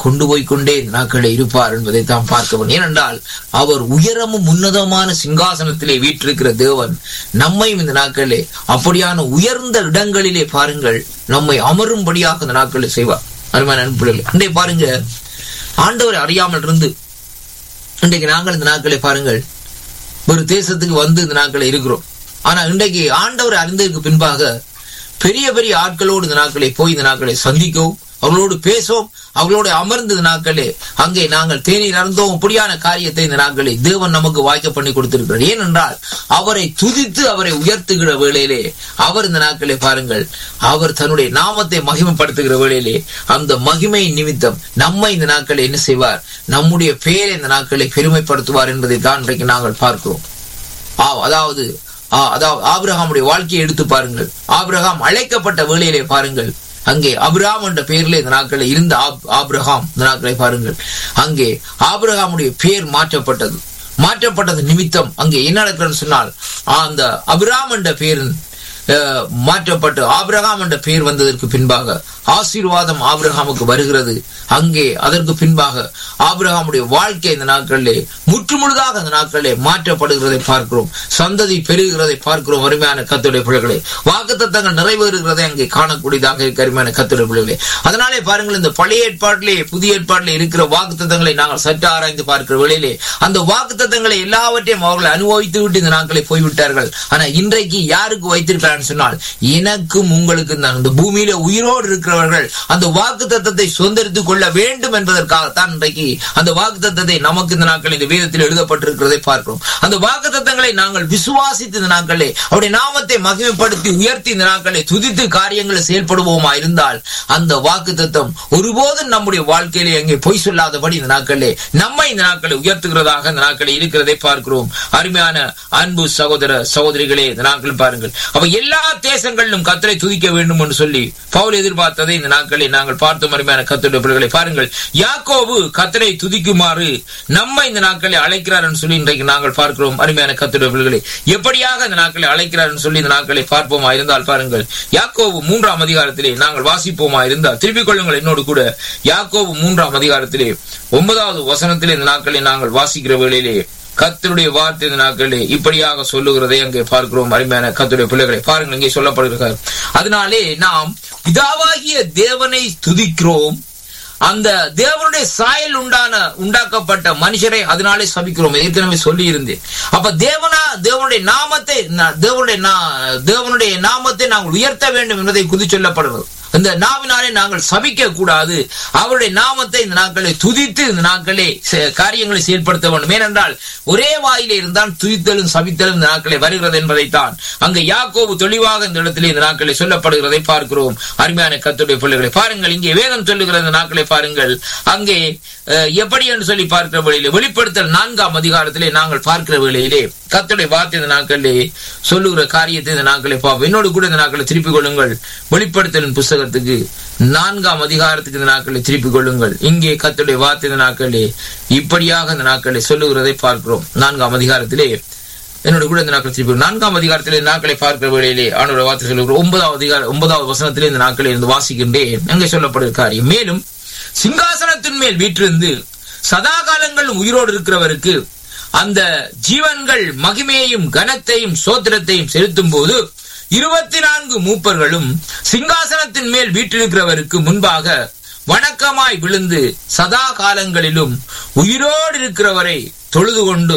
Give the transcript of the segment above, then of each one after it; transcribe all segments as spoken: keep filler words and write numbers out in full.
கொண்டு போய்கொண்டே இந்த நாட்களை இருப்பார் என்பதை தான் பார்க்க வேண்டும். ஏனென்றால் அவர் உயரமும் உன்னதமான சிங்காசனத்திலே வீற்றிருக்கிற தேவன் நம்மையும் இந்த நாட்களிலே அப்படியான உயர்ந்த இடங்களிலே பாருங்கள் நம்மை அமரும்படியாக இந்த நாட்களை செய்வார். அருமையான அன்புள்ளவர்களே, அன்றைய பாருங்க, ஆண்டவரை அறியாமல் இருந்து இன்றைக்கு நாங்கள் இந்த நாட்களை பாருங்கள் ஒரு தேசத்துக்கு வந்து இந்த நாட்களை இருக்கிறோம். ஆனா இன்றைக்கு ஆண்டவரை அறிந்ததற்கு பின்பாக பெரிய பெரிய ஆட்களோடு இந்த நாட்களை போய் இந்த நாட்களை சந்திக்கவும் அவர்களோடு பேசவும் அவர்களோடு அமர்ந்த நாட்களே அங்கே நாங்கள் தேநீர் அருந்தோம். அப்படியான காரியத்தை இந்த நாட்களை தேவன் நமக்கு வாய்க்க பண்ணி கொடுத்திருக்கிறார். ஏனென்றால் அவரை துதித்து அவரை உயர்த்துகிற வேளையிலே அவர் இந்த நாட்களை பாருங்கள் அவர் தன்னுடைய நாமத்தை மகிமைப்படுத்துகிற வேளையிலே அந்த மகிமை நிமித்தம் நம்மை இந்த நாட்களை என்ன செய்வார், நம்முடைய பெயரை இந்த நாட்களை பெருமைப்படுத்துவார் என்பதை தான் இன்றைக்கு நாங்கள் பார்க்கிறோம். அதாவது அதாவது ஆபிரகாமுடைய வாழ்க்கையை எடுத்து பாருங்கள். ஆபிரகாம் அழைக்கப்பட்ட வேளையிலே பாருங்கள் அங்கே அபிராம் என்ற பெயரிலே இந்த நாட்களை இருந்த ஆபிரகாம் இந்த நாட்களை பாருங்கள் அங்கே ஆபிரகாமுடைய பெயர் மாற்றப்பட்டது. மாற்றப்பட்டது நிமித்தம் அங்கே என்ன நடக்கிறது சொன்னால் அந்த அபிராம் என்ற பெயர் மாற்றப்பட்டு ஆபிரகாம் என்ற பெயர் வந்ததற்கு பின்பாக ஆசீர்வாதம் ஆபிரகாமுக்கு வருகிறது. அங்கே அதற்கு பின்பாக ஆபிரகாமுடைய வாழ்க்கை இந்த நாட்களிலே முற்று முழுதாக அந்த நாட்களிலே மாற்றப்படுகிறதை பார்க்கிறோம். சந்ததி பெருகிறதை பார்க்கிறோம். அருமையான கர்த்தருடைய பிள்ளைகளே, வாக்குத்தத்தங்கள் நிறைவேறுகிறதை அங்கே காணக்கூடியதாக இருக்க அருமையான கர்த்தருடைய பிள்ளைகளே. அதனாலே பாருங்கள், இந்த பழைய ஏற்பாட்டிலே புதிய ஏற்பாட்டிலே இருக்கிற வாக்குத்தத்தங்களை நாங்கள் சற்று ஆராய்ந்து பார்க்கிற வேளையிலே அந்த வாக்குத்தத்தங்களை எல்லாவற்றையும் அவர்கள் அனுபவித்து விட்டு இந்த நாட்களை போய்விட்டார்கள். ஆனா இன்றைக்கு யாருக்கு வைத்திருக்கிறார் சொன்னால் எனக்கும் உங்களுக்கு தான் இந்த பூமியில உயிரோடு இருக்கிறவர்கள் அந்த வாக்குத்தத்தத்தை சுதந்திரித்துக் கொள்ள வேண்டும் என்பதற்காகத்தான் இன்றைக்கு அந்த வாக்குத்தத்தத்தை நமக்கு இந்த நாட்கள் இந்த வேதத்தில் எழுதப்பட்டிருக்கிறதை பார்க்கிறோம். அந்த வாக்குத்தத்தங்களை நாங்கள் விசுவாசித்து இந்த நாட்களே அவருடைய நாமத்தை மகிமைப்படுத்தி உயர்த்தி இந்த நாட்களை துதித்து காரியங்களை செயல்படுவோமா இருந்தால் அந்த வாக்குத்தத்தம் ஒருபோதும் நம்முடைய வாழ்க்கையிலே அங்கே பொய் சொல்லாதபடி இந்த நாட்களே நம்மை இந்த நாட்களை உயர்த்துகிறதாக இந்த நாட்களை இருக்கிறதை பார்க்கிறோம். அருமையான அன்பு சகோதர சகோதரிகளே, இந்த நாட்கள் பாருங்கள், அப்ப எல்லா தேசங்களிலும் கர்த்தரை துதிக்க வேண்டும் என்று சொல்லி பவுல் எதிர்பார்த்ததை இந்த நாட்களை நாங்கள் பார்த்தோம். அருமையான கர்த்தருடைய பிள்ளைகளை பாருங்கள், யாக்கோபு கர்த்தரை துதிக்குமாறு நம்மை இந்த நாட்களை அழைக்கிறார் என்று சொல்லி இன்றைக்கு நாங்கள் பார்க்கிறோம். அருமையான கர்த்தருடைய பிள்ளைகளை எப்படியாக இந்த நாட்களை அழைக்கிறார் என்று சொல்லி இந்த நாட்களை பார்ப்போமா இருந்தால் பாருங்கள், யாக்கோபு மூன்றாம் அதிகாரத்திலே நாங்கள் வாசிப்போமா இருந்தால் திருப்பிக் கொள்ளுங்கள் என்னோடு கூட. யாக்கோபு மூன்றாம் அதிகாரத்திலே ஒன்பதாவது வசனத்திலே இந்த நாட்களை நாங்கள் வாசிக்கிற வேளையிலே கர்த்தருடைய வார்த்தை இந்த நாட்களே இப்படியாக சொல்லுகிறதை அங்கே பார்க்கிறோம். அருமையான கர்த்தருடைய பிள்ளைகளை பாருங்கள், இங்கே சொல்லப்படுகிறது, அதனாலே நாம் பிதாவாகிய தேவனை துதிக்கிறோம், அந்த தேவனுடைய சாயல் உண்டான உண்டாக்கப்பட்ட மனுஷரை அதனாலே சபிக்கிறோம். ஏற்கனவே சொல்லி இருந்தேன். அப்ப தேவனா தேவனுடைய நாமத்தை தேவனுடைய தேவனுடைய நாமத்தை நாங்கள் உயர்த்த வேண்டும் என்பதை குறித்து சொல்லப்படுகிறது. இந்த நாவினாலே நாங்கள் சபிக்க கூடாது. அவருடைய நாமத்தை இந்த நாட்களை துதித்து இந்த நாட்களே காரியங்களை செயல்படுத்த வேண்டும். ஏனென்றால் ஒரே வாயிலே இருந்தால் துதித்தலும் சபித்தலும் இந்த நாட்களை வருகிறது என்பதைத்தான் அங்க யாக்கோபு தெளிவாக இந்த இடத்திலே இந்த நாட்களை சொல்லப்படுகிறதை பார்க்கிறோம். அருமையான கர்த்தருடைய பிள்ளைகளை பாருங்கள், இங்கே வேதம் சொல்லுகிற இந்த நாட்களை பாருங்கள், அங்கே எப்படி என்று சொல்லி பார்க்கிற வேளையிலே வெளிப்படுத்தல் நான்காம் அதிகாரத்திலே நாங்கள் பார்க்கிற வேளையிலே கர்த்தருடைய வார்த்தை இந்த நாட்களிலே சொல்லுகிற காரியத்தை இந்த நாட்களை பார்ப்போம். என்னோடு கூட இந்த நாட்களை திருப்பிக் கொள்ளுங்கள். வெளிப்படுத்தலின் புஸ்தகத்துக்கு நான்காம் அதிகாரத்துக்கு இந்த நாட்களை திருப்பிக் கொள்ளுங்கள். இங்கே கர்த்தருடைய வார்த்தை இந்த நாட்களிலே இப்படியாக இந்த நாட்களை சொல்லுகிறதை பார்க்கிறோம். நான்காம் அதிகாரத்திலே என்னோட கூட இந்த நாட்கள் திருப்பி நான்காம் அதிகாரத்திலே இந்த நாட்களை பார்க்கிற வேளையிலே ஆண்டோட வார்த்தை சொல்லுகிற ஒன்பதாவது அதிகார ஒன்பதாவது வசனத்திலே இந்த நாட்களை இருந்து வாசிக்கின்றேன். அங்கே சொல்லப்படுகிற காரியம், மேலும் சிங்காசனத்தின் மேல் வீற்றிருந்து சதா காலங்களும் உயிரோடு இருக்கிறவருக்கு அந்த ஜீவன்கள் மகிமையையும் கனத்தையும் சோத்திரத்தையும் செலுத்தும் போது இருபத்தி நான்கு மூப்பர்களும் சிங்காசனத்தின் மேல் வீற்றிருக்கிறவருக்கு முன்பாக வணக்கமாய் விழுந்து சதா காலங்களிலும் உயிரோடு இருக்கிறவரை தொழுது கொண்டு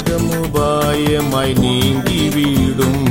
நீங்கிவிடும்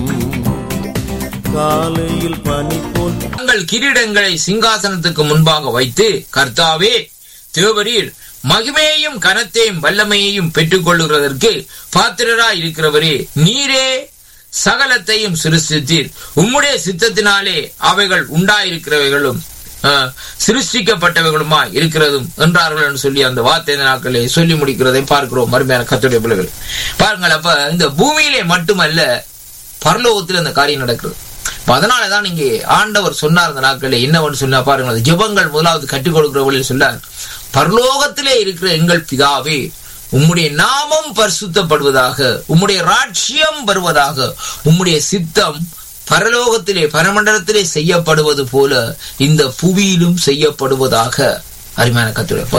காலையில் பனி போல் தங்கள் கிரீடங்களை சிங்காசனத்துக்கு முன்பாக வைத்து, கர்த்தாவே தேவரீர் மகிமையையும் கனத்தையும் வல்லமையையும் பெற்றுக் கொள்ளுகிறதற்கு பாத்திரராய் இருக்கிறவரே, நீரே சகலத்தையும் சிருஷ்டித்தீர், உம்முடைய சித்தத்தினாலே அவைகள் உண்டாயிருக்கிறவைகளும் சிருஷ்டிக்கப்பட்டவைகளுமா இருக்கிறதும் என்றார்கள் என்று சொல்லி அந்த வார்த்தை நாட்களே சொல்லி முடிக்கிறதை பார்க்கிறோம். அருமையான கர்த்தருடைய பிள்ளைகள் பாருங்கள், அப்ப இந்த பூமியிலே மட்டுமல்ல பரலோகத்தில் அந்த காரியம் நடக்கிறது. அதனாலதான் இங்கே ஆண்டவர் சொன்னார் இந்த நாட்களே என்னவென்று சொன்னா பாருங்கள், ஜெபங்கள் முதலாவது கற்றுக் கொடுக்கிறவர்கள் சொன்னார், பரலோகத்திலே இருக்கிற எங்கள் பிதாவே உம்முடைய நாமம் பரிசுத்தப்படுவதாக, உம்முடைய ராஜ்யம் வருவதாக, உம்முடைய சித்தம் பரலோகத்திலே பரமண்டலத்திலே செய்யப்படுவது போல இந்த புவியிலும் செய்யப்படுவதாக. அருமையான கர்த்தருடைய